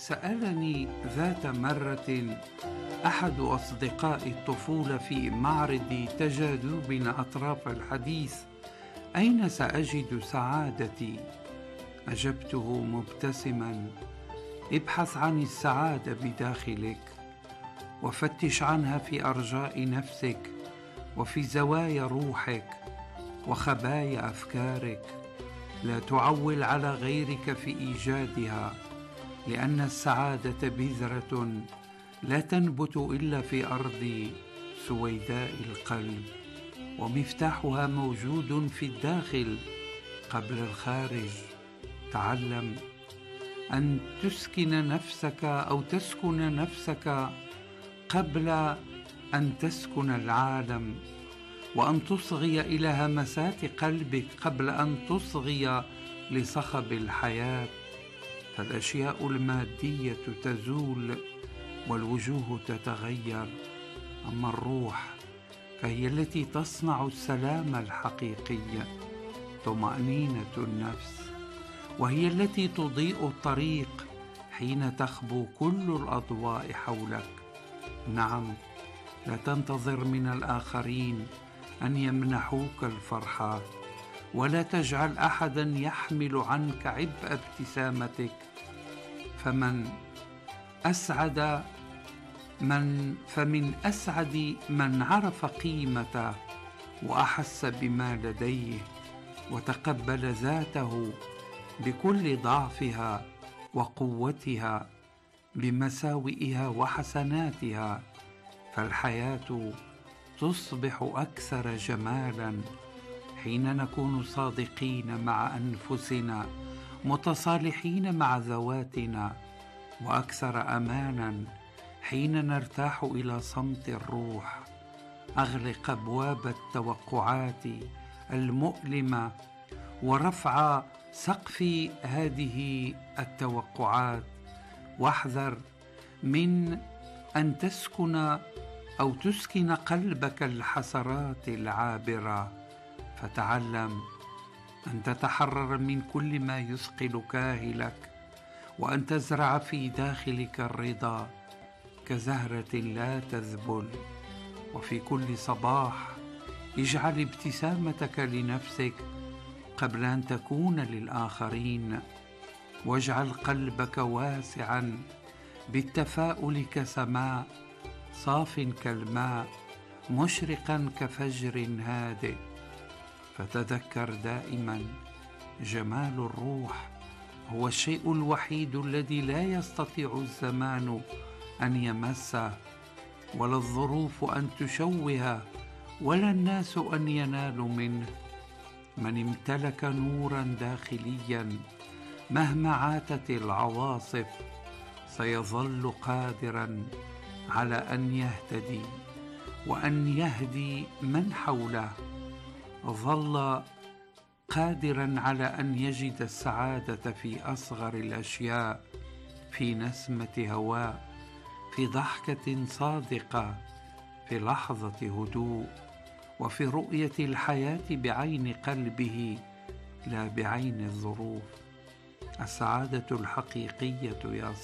سألني ذات مرة أحد أصدقاء الطفولة في معرض تجاذبنا أطراف الحديث: أين سأجد سعادتي؟ أجبته مبتسما: ابحث عن السعادة بداخلك، وفتش عنها في أرجاء نفسك، وفي زوايا روحك، وخبايا أفكارك. لا تعول على غيرك في إيجادها، لأن السعادة بذرة لا تنبت إلا في أرض سويداء القلب، ومفتاحها موجود في الداخل قبل الخارج. تعلم أن تسكن نفسك قبل أن تسكن العالم، وأن تصغي إلى همسات قلبك قبل أن تصغي لصخب الحياة. فالأشياء المادية تزول والوجوه تتغير، أما الروح فهي التي تصنع السلام الحقيقي، طمأنينة النفس، وهي التي تضيء الطريق حين تخبو كل الأضواء حولك. نعم، لا تنتظر من الآخرين أن يمنحوك الفرحة، ولا تجعل أحدا يحمل عنك عبء ابتسامتك، فمن أسعد من عرف قيمته وأحس بما لديه، وتقبل ذاته بكل ضعفها وقوتها، بمساوئها وحسناتها. فالحياة تصبح أكثر جمالا حين نكون صادقين مع أنفسنا، متصالحين مع ذواتنا، وأكثر أمانا حين نرتاح إلى صمت الروح. أغلق أبواب التوقعات المؤلمة ورفع سقف هذه التوقعات، واحذر من أن تسكن قلبك الحسرات العابرة، فتعلم أن تتحرر من كل ما يثقل كاهلك، وأن تزرع في داخلك الرضا كزهرة لا تذبل. وفي كل صباح اجعل ابتسامتك لنفسك قبل أن تكون للآخرين، واجعل قلبك واسعا بالتفاؤل كسماء، صاف كالماء، مشرقا كفجر هادئ. فتذكر دائما: جمال الروح هو الشيء الوحيد الذي لا يستطيع الزمان أن يمسه، ولا الظروف أن تشوهه، ولا الناس أن ينالوا منه. من امتلك نورا داخليا مهما عاتت العواصف سيظل قادرا على أن يهتدي وأن يهدي من حوله. ظل قادرا على أن يجد السعادة في أصغر الأشياء، في نسمة هواء، في ضحكة صادقة، في لحظة هدوء، وفي رؤية الحياة بعين قلبه لا بعين الظروف. السعادة الحقيقية يا